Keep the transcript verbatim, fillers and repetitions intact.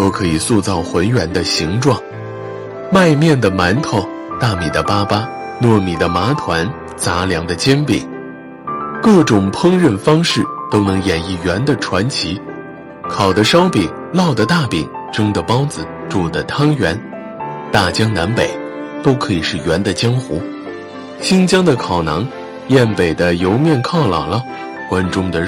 都可以塑造浑圆的形状。麦面的馒头，大米的粑粑，糯米的麻团，杂粮的煎饼，各种烹饪方式都能演绎圆的传奇。烤的烧饼，烙的大饼，蒸的包子，煮的汤圆，大江南北都可以是圆的江湖。新疆的烤馕，燕北的油面犒姥姥，关中的